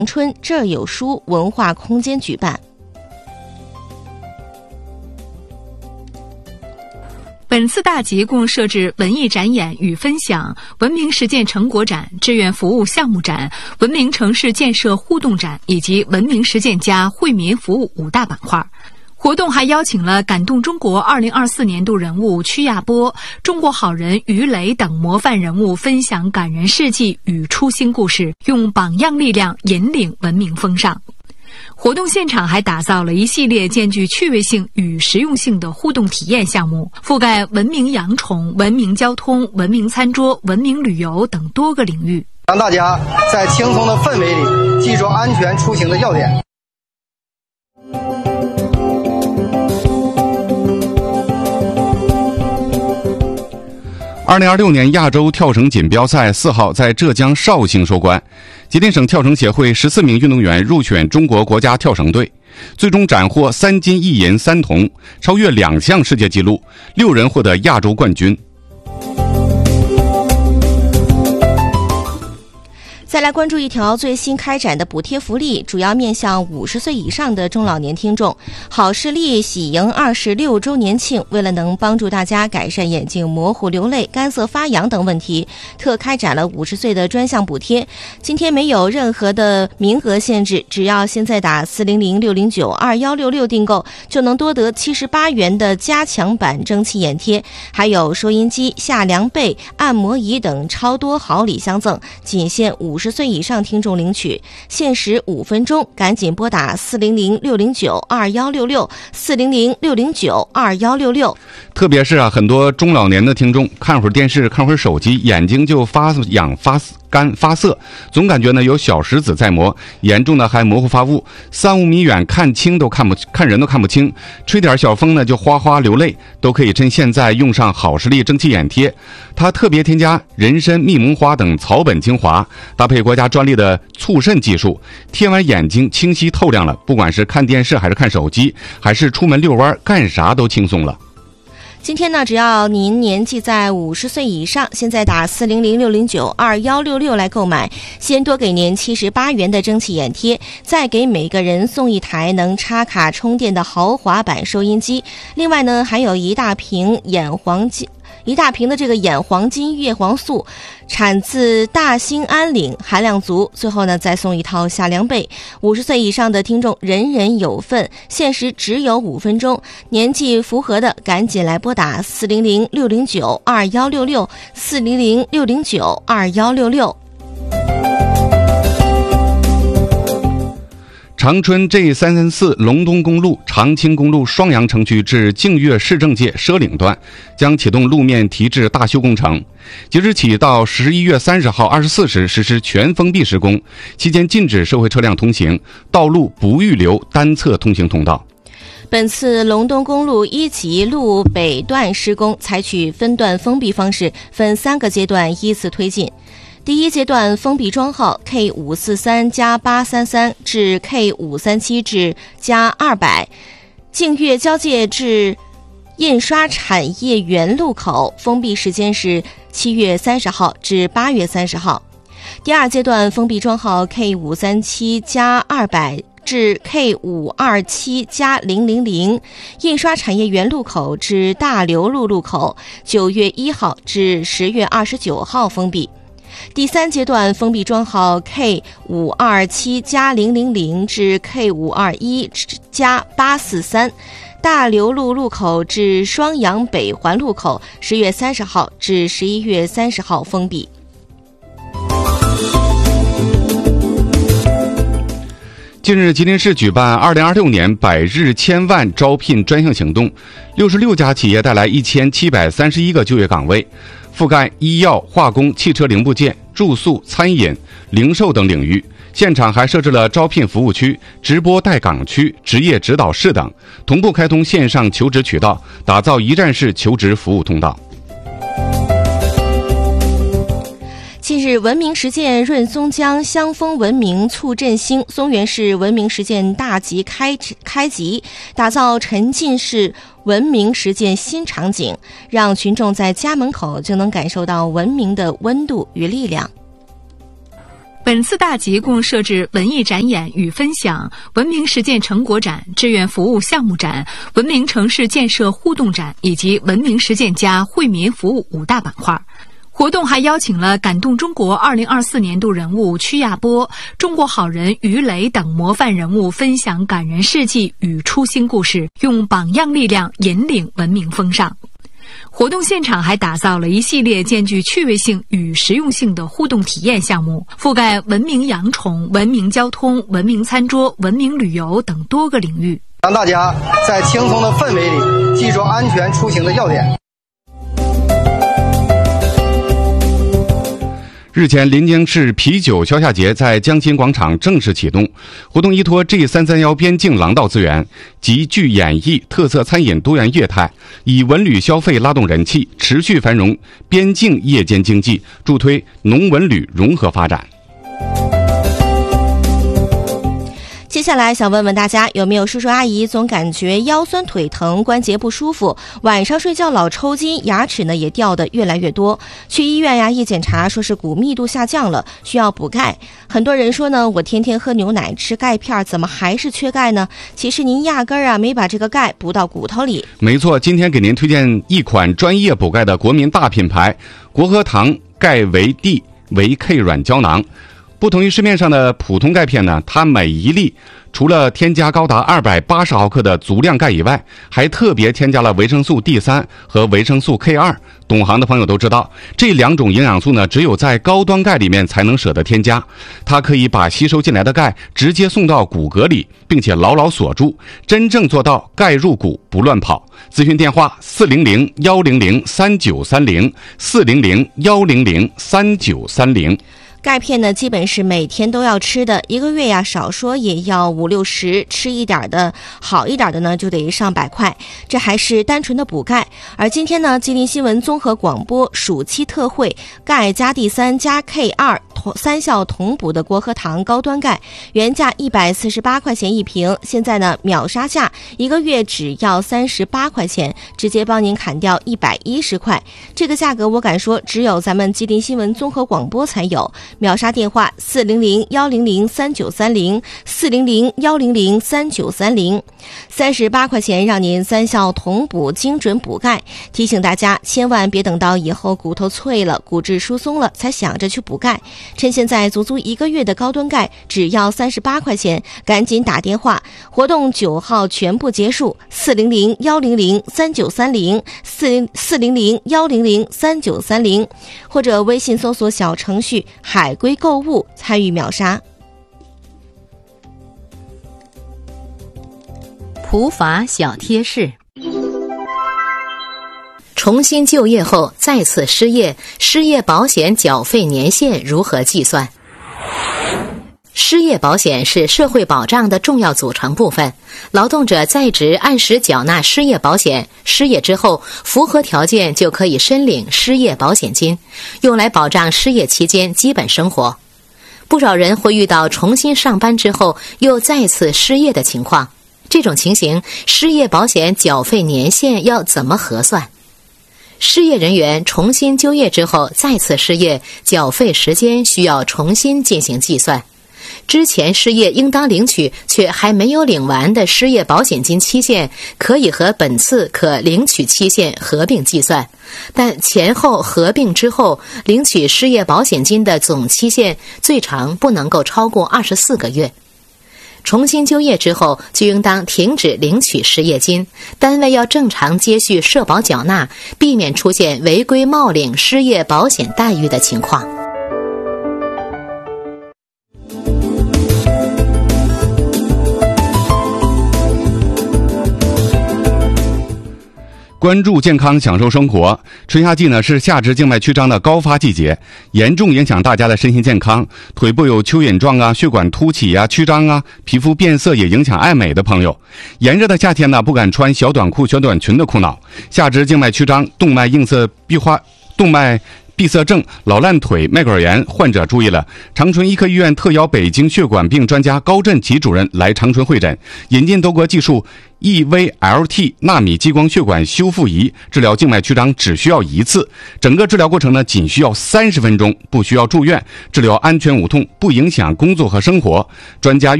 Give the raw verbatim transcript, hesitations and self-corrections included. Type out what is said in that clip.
春这儿有书文化空间举办。 本次大集共设置文艺展演与分享、文明实践成果展、志愿服务项目展、文明城市建设互动展以及文明实践家惠民服务五大板块。活动还邀请了感动中国二零二四年度人物曲亚波、中国好人于磊等模范人物分享感人事迹与初心故事，用榜样力量引领文明风尚。活动现场还打造了一系列兼具趣味性与实用性的互动体验项目，覆盖文明养宠、文明交通、文明餐桌、文明旅游等多个领域， 让大家在轻松的氛围里记住安全出行的要点。 二零二六年亚洲跳绳锦标赛四号在浙江绍兴收官，吉林省跳绳协会十四名运动员入选中国国家跳绳队，最终斩获三金一银三铜，超越两项世界纪录，六人获得亚洲冠军。 再来关注一条最新开展的补贴福利，主要面向五十岁以上的中老年听众。好视力喜迎二十六周年庆，为了能帮助大家改善眼睛模糊、流泪、干涩、发痒等问题，特开展了五十岁的专项补贴。今天没有任何的名额限制，只要现在打四零零六零九二幺六六订购，就能多得七十八元的加强版蒸汽眼贴，还有收音机、夏凉被、按摩仪等超多好礼相赠，仅限五十岁以上听众领取，限时五分钟，赶紧拨打四零零六零九二幺六六四零零六零九二幺六六。 特别是啊，很多中老年的听众看会儿电视、看会儿手机，眼睛就发痒、发干、发涩，总感觉呢有小石子在磨，严重的还模糊发雾，三五米远看清都看不看人都看不清，吹点小风呢就哗哗流泪，都可以趁现在用上好视力蒸汽眼贴。它特别添加人参、蜜蒙花等草本精华，搭配国家专利的促渗技术，贴完眼睛清晰透亮了，不管是看电视还是看手机，还是出门遛弯，干啥都轻松了。 今天呢，只要您年纪在五十岁以上，现在打四零零六零九二幺六六来购买，先多给您七十八元的蒸汽眼贴，再给每个人送一台能插卡充电的豪华版收音机。另外呢，还有一大瓶眼黄金。一大瓶的这个眼黄金叶黄素，产自大兴安岭，含量足。最后呢，再送一套夏凉被。五十岁以上的听众人人有份，限时只有五分钟，年纪符合的赶紧来拨打四零零六零九二幺六六四零零六零九二幺六六。 长春 G 三三四 龙东公路长青公路双阳城区至净月市政界奢岭段将启动路面提质大修工程，即日起到十一月三十号二十四时实施全封闭施工，期间禁止社会车辆通行，道路不预留单侧通行通道。 本次龙东公路一级路北段施工采取分段封闭方式，分三个阶段依次推进。第一阶段封闭桩号 K 五四三加八三三 至 K 五三七 至加二百，净月交界至印刷产业园路口，封闭时间是七月三十号至八月三十号。第二阶段封闭桩号 K 五三七加二百至 K 五二七加零零零，印刷产业园路口至大流路路口，九月一号至十月二十九号封闭。第三阶段封闭桩号 K 五二七加零零零至 K 五二一加八四三，大流路路口至双阳北环路口，十月三十号至十一月三十号封闭。 近日，吉林市举办二零二六年百日千万招聘专项行动，六十六家企业带来一千七百三十一个就业岗位，覆盖医药、化工、汽车零部件、住宿、餐饮、零售等领域。现场还设置了招聘服务区、直播待岗区、职业指导室等，同步开通线上求职渠道，打造一站式求职服务通道。 近日，文明实践润松江香风文明促振兴松原市文明实践大集开开集，打造沉浸式文明实践新场景，让群众在家门口就能感受到文明的温度与力量。 本次大集共设置文艺展演与分享、文明实践成果展、志愿服务项目展、文明城市建设互动展以及文明实践家惠民服务五大板块。活动还邀请了感动中国二零二四年度人物曲亚波、中国好人于磊等模范人物分享感人事迹与初心故事，用榜样力量引领文明风尚。活动现场还打造了一系列兼具趣味性与实用性的互动体验项目，覆盖文明养宠、文明交通、文明餐桌、文明旅游等多个领域， 让大家在轻松的氛围里记住安全出行的要点。 日前，临江市啤酒消夏节在江心广场正式启动。活动依托 G 三三一边境廊道资源，集聚演艺、特色餐饮多元业态，以文旅消费拉动人气，持续繁荣边境夜间经济，助推农文旅融合发展。 接下来想问问大家，有没有叔叔阿姨总感觉腰酸腿疼、关节不舒服，晚上睡觉老抽筋，牙齿呢也掉得越来越多，去医院呀一检查说是骨密度下降了，需要补钙。很多人说呢，我天天喝牛奶吃钙片，怎么还是缺钙呢？其实您压根儿啊没把这个钙补到骨头里。 没错，今天给您推荐一款专业补钙的国民大品牌国和堂钙维 D 维 K 软胶囊。不同于市面上的普通钙片呢，它每一粒除了添加高达二百八十毫克的足量钙以外，还特别添加了维生素 D 三 和维生素 K 二。懂行的朋友都知道，这两种营养素呢，只有在高端钙里面才能舍得添加。它可以把吸收进来的钙直接送到骨骼里，并且牢牢锁住，真正做到钙入骨不乱跑。咨询电话四零零幺零零三九三零四零零幺零零三九三零。 钙片呢，基本是每天都要吃的，一个月呀，少说也要五六十，吃一点的好一点的呢，就得上百块。这还是单纯的补钙。而今天呢，吉林新闻综合广播暑期特惠，钙加 D 三 加 K 二三效同补的国和堂高端钙，原价一百四十八块钱一瓶，现在呢秒杀价，一个月只要三十八块钱，直接帮您砍掉一百一十块。这个价格我敢说，只有咱们吉林新闻综合广播才有。秒杀电话四零零幺零零三九三零四零零幺零零三九三零，三十八块钱让您三效同补，精准补钙。提醒大家，千万别等到以后骨头脆了、骨质疏松了才想着去补钙，趁现在足足一个月的高端钙只要三十八块钱，赶紧打电话。活动九号全部结束，四零零幺零零三九三零四四零零幺零零三九三零，或者微信搜索小程序海归购物参与秒杀。 普法小贴士：重新就业后再次失业，失业保险缴费年限如何计算？失业保险是社会保障的重要组成部分，劳动者在职按时缴纳失业保险，失业之后符合条件就可以申领失业保险金，用来保障失业期间基本生活。不少人会遇到重新上班之后又再次失业的情况，这种情形，失业保险缴费年限要怎么核算？失业人员重新就业之后再次失业，缴费时间需要重新进行计算。之前失业应当领取却还没有领完的失业保险金期限，可以和本次可领取期限合并计算，但前后合并之后，领取失业保险金的总期限最长不能够超过二十四个月。重新就业之后就应当停止领取失业金，单位要正常接续社保缴纳，避免出现违规冒领失业保险待遇的情况。 关注健康，享受生活。春夏季呢是下肢静脉曲张的高发季节，严重影响大家的身心健康。腿部有蚯蚓状啊、血管凸起啊、曲张啊，皮肤变色也影响爱美的朋友。炎热的夏天呢，不敢穿小短裤、小短裙的苦恼。下肢静脉曲张、动脉硬塞闭花、动脉闭塞症、老烂腿、脉管炎患者注意了，长春医科医院特邀北京血管病专家高振奇主任来长春会诊，引进多国技术 E V L T 纳米激光血管修复仪，治疗静脉曲张只需要一次，整个治疗过程呢仅需要三十分钟，不需要住院，治疗安全无痛，不影响工作和生活。专家